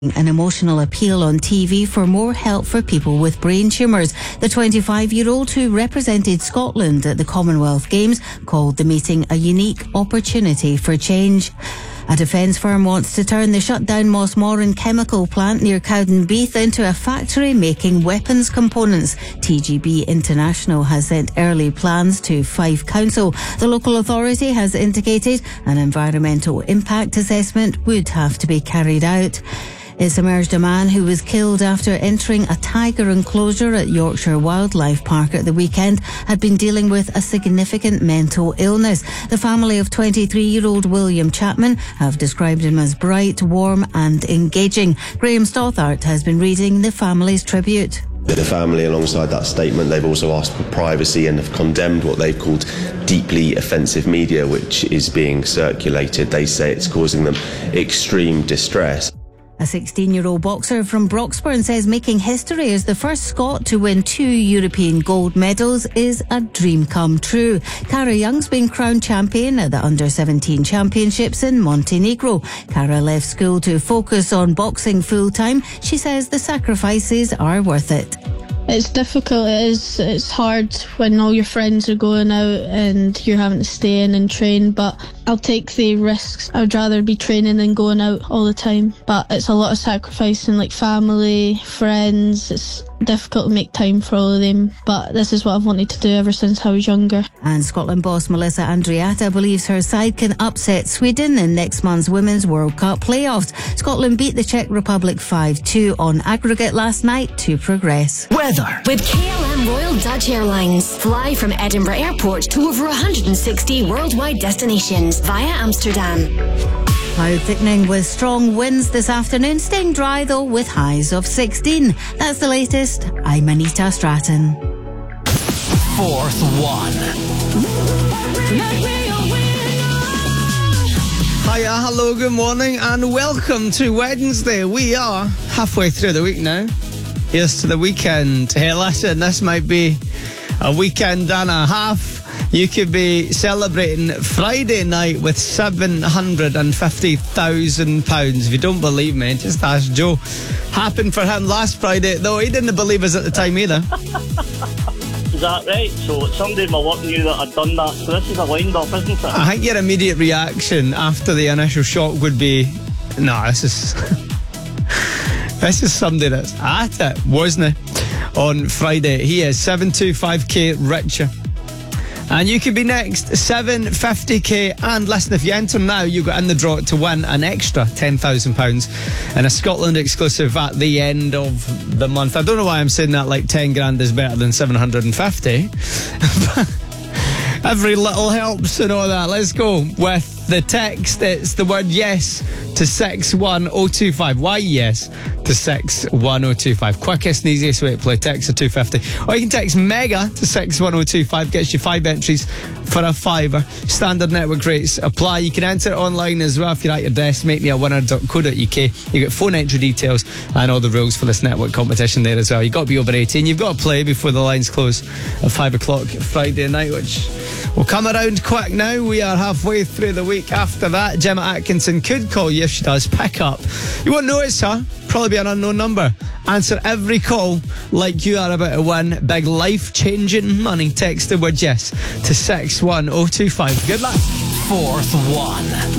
An emotional appeal on TV for more help for people with brain tumours. The 25-year-old who represented Scotland at the Commonwealth Games called the meeting a unique opportunity for change. A defence firm wants to turn the shut-down Mossmoran chemical plant near Cowdenbeath into a factory making weapons components. TGB International has sent early plans to Fife Council. The local authority has indicated an environmental impact assessment would have to be carried out. It's emerged a man who was killed after entering a tiger enclosure at Yorkshire Wildlife Park at the weekend had been dealing with a significant mental illness. The family of 23-year-old William Chapman have described him as bright, warm and engaging. Graham Stothart has been reading the family's tribute. The family, alongside that statement, they've also asked for privacy and have condemned what they've called deeply offensive media, which is being circulated. They say it's causing them extreme distress. A 16-year-old boxer from Broxburn says making history as the first Scot to win 2 European gold medals is a dream come true. Cara Young's been crowned champion at the Under-17 Championships in Montenegro. Cara left school to focus on boxing full-time. She says the sacrifices are worth it. It's difficult, it's hard when all your friends are going out and you're having to stay in and train, but I'll take the risks. I would rather be training than going out all the time, but it's a lot of sacrificing, like family, friends. It's difficult to make time for all of them, but this is what I've wanted to do ever since I was younger. And Scotland boss Melissa Andreatta believes her side can upset Sweden in next month's Women's World Cup playoffs. Scotland beat the Czech Republic 5-2 on aggregate last night to progress. Weather. With KLM Royal Dutch Airlines. Fly from Edinburgh Airport to over 160 worldwide destinations via Amsterdam. Cloud thickening with strong winds this afternoon, staying dry though with highs of 16. That's the latest. I'm Anita Stratton. Fourth one. Hiya, hello, good morning and welcome to Wednesday. We are halfway through the week now. Here's to the weekend. Hey, listen, this might be a weekend and a half. You could be celebrating Friday night with £750,000. If you don't believe me, just ask Joe. Happened for him last Friday, though he didn't believe us at the time either. Is that right? So somebody in my work knew that I'd done that. So this is a wind-up, isn't it? I think your immediate reaction after the initial shock would be, no, this is... This is somebody that's at it, wasn't he? On Friday, he is 725k richer. And you could be next, 750k. And listen, if you enter now, you got in the draw to win an extra £10,000 and a Scotland exclusive at the end of the month. I don't know why I'm saying that like 10 grand is better than 750. Every little helps and all that. Let's go with the text. It's the word yes to 61025. Why yes to 61025? Quickest and easiest way to play. Text to 250. Or you can text MEGA to 61025. Gets you 5 entries for a fiver. Standard network rates apply. You can enter it online as well if you're at your desk. MakeMeAWinner.co.uk. You get phone entry details and all the rules for this network competition there as well. You've got to be over 18. You've got to play before the lines close at 5 o'clock Friday night, which will come around quick now. We are halfway through the week. After that, Gemma Atkinson could call you if she does pick up. You won't notice her. Probably be an unknown number. Answer every call like you are about to win big life-changing money. Text the word yes to 61025. Good luck. Fourth one.